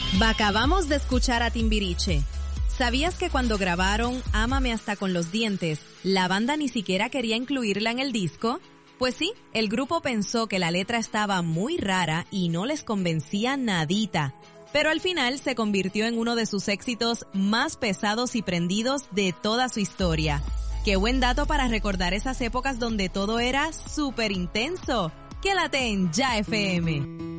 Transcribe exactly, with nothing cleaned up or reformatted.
Acabamos de escuchar a Timbiriche. ¿Sabías que cuando grabaron Ámame hasta con los dientes, la banda ni siquiera quería incluirla en el disco? Pues sí, el grupo pensó que la letra estaba muy rara y no les convencía nadita. Pero al final se convirtió en uno de sus éxitos más pesados y prendidos de toda su historia. Qué buen dato para recordar esas épocas donde todo era súper intenso. Quédate en Ya F M.